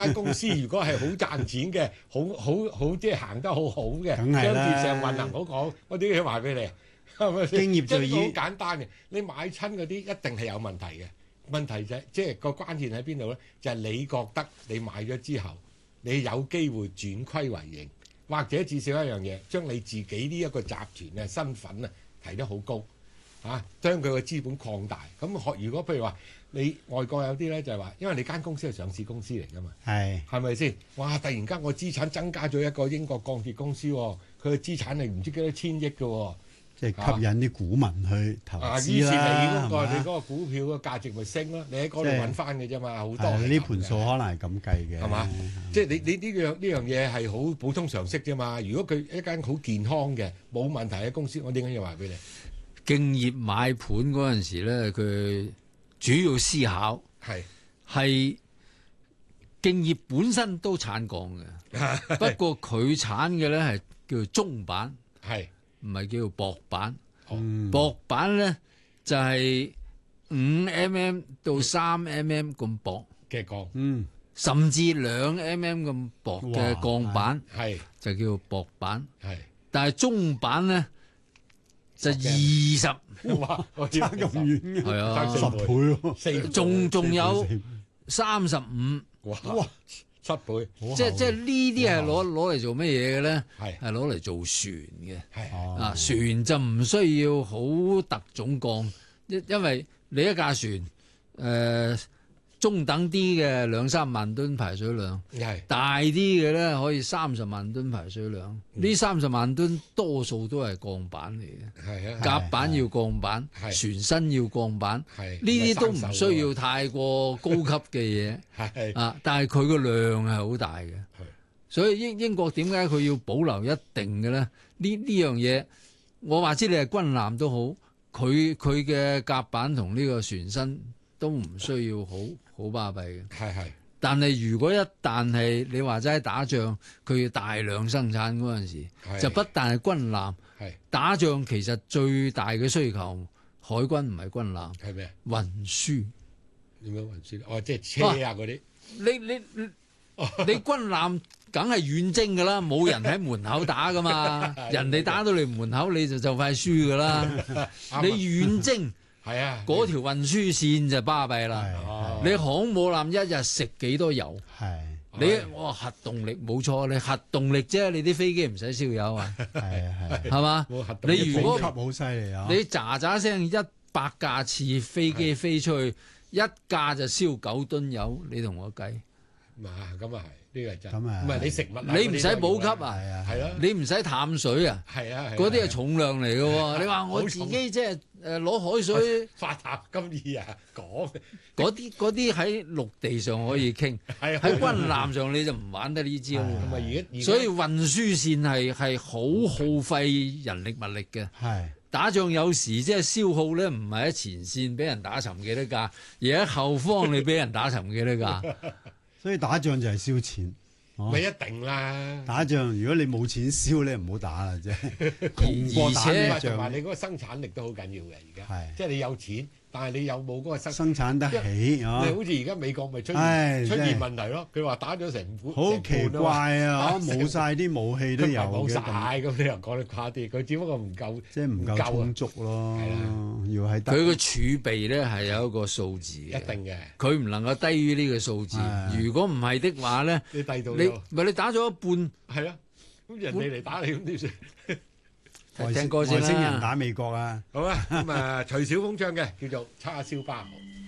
間公司如果係好賺錢嘅，好即係行得好好嘅， 梗係啦張志成運行好講，我點解話俾你？係咪先？ 經驗就即係呢個好已簡單嘅，你買親嗰啲一定係有問題嘅。問題就係即係個關鍵喺邊度咧？就係你覺得你買咗之後，你有機會轉虧為盈，或者至少一樣嘢，將你自己呢一個集團嘅身份啊提得好高嚇，將佢個資本擴大。咁如果譬如話你外國有啲咧就係話，因為你間公司係上市公司嚟㗎嘛，係咪先？哇！突然間我資產增加咗一個英國鋼鐵公司，佢嘅資產係唔知幾多千億嘅喎。 即係吸引啲股民去投資啦。 於是你嗰個係嘛你嗰個股票嘅價值咪升咯？你喺嗰度揾翻嘅啫嘛，好多係呢盤數可能係咁計嘅， 係嘛？即係你呢樣嘢係好普通常識啫嘛。如果佢一間好健康嘅冇問題嘅公司，我點解要話俾你？ 敬業買盤嗰陣時咧，佢主要思考係敬業本身都產鋼嘅，不過佢產嘅咧係叫做中板，唔係叫做薄板。薄板咧就係5mm到3mm 咁薄嘅鋼， 甚至2mm 咁薄嘅鋼板，就叫薄板。但係中板咧就20， 哇！差咁遠嘅， 係啊 ，10倍喎， 仲有35， 哇！7倍， 即係呢啲係攞嚟做乜嘢嘅咧？係攞嚟做船嘅。船就唔需要好特種鋼，因為你一架船中等啲嘅2-3萬噸排水量，大啲嘅咧可以30萬噸排水量。呢30萬噸多數都係鋼板嚟嘅，甲板要鋼板，船身要鋼板，呢啲都唔需要太過高級嘅嘢。但係佢個量係好大嘅，所以英國點解佢要保留一定嘅咧？呢樣嘢我話知你係軍艦都好，佢嘅甲板同呢個船身都唔需要好巴閉嘅。但係如果一旦係你話齋打仗，佢要大量生產嗰陣時，就不但係軍艦，打仗其實最大嘅需求，海軍唔係軍艦， 係咩？ 運輸。 點樣運輸？即係車啊嗰啲。 你軍艦梗係遠征㗎啦，冇人喺門口打㗎嘛，人哋打到你門口你就快輸㗎啦。你遠征嗰條運輸線就巴閉啦。你航母艦一日食幾多油？你核動力冇錯，你核動力啫，你啲飛機唔使燒油啊。係嘛？你如果好犀利啊！ 你喳喳聲100架次飛機飛出去，一架就燒9噸油，你同我計。 咁啊係，呢個係真。 咁啊， 唔係你食物， 你唔使補給啊， 係咯， 你唔使淡水啊，嗰啲係重量嚟嘅喎。你話我自己即係攞海水發達咁易啊講， 嗰啲喺陸地上可以傾，喺軍艦上你就唔玩得呢招。所以運輸線係好耗費人力物力嘅。打仗有時即係消耗咧，唔係喺前線俾人打沉幾多架，而喺後方你俾人打沉幾多架。 所以打仗就係燒錢， 咪一定啦！ 打仗如果你冇錢燒咧，唔好打啦，啫。窮過打呢仗， 同埋你嗰個生產力都好緊要嘅。而家即係你有錢，但係你有冇嗰個生產得起？ 你好似而家美國咪出現問題咯？佢話打咗成半， 好奇怪啊！冇晒啲武器都有嘅， 冇晒咁你又講得誇啲，佢只不過唔夠， 即係唔夠充足咯。要喺佢個儲備咧係有一個數字嘅， 一定嘅，佢唔能夠低於呢個數字。如果唔係的話咧， 你低到你打咗一半， 係啊，咁人哋嚟打你咁點算？ 聽歌先啦， 外星人打美國啊！ 好啊，咁徐小鳳唱嘅叫做《叉燒包》。